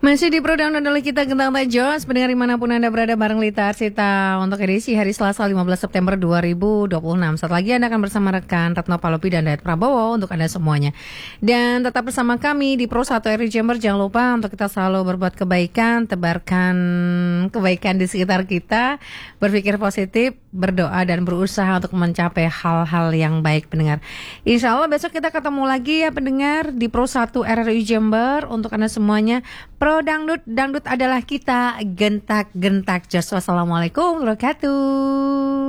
Masih di program oleh kita Gentang Tajos, pendengar dimanapun Anda berada bareng Lita Arsita untuk edisi hari Selasa 15 September 2026. Saat lagi Anda akan bersama rekan Retno Palopi dan Dayat Prabowo untuk Anda semuanya. Dan tetap bersama kami di Pro 1 RRI Jember. Jangan lupa untuk kita selalu berbuat kebaikan, tebarkan kebaikan di sekitar kita, berpikir positif, berdoa dan berusaha untuk mencapai hal-hal yang baik pendengar. Insya Allah besok kita ketemu lagi ya pendengar di Pro 1 RRI Jember untuk Anda semuanya. Pro Dangdut, dangdut adalah kita, gentak-gentak jos. Wassalamualaikum warahmatullahi wabarakatuh.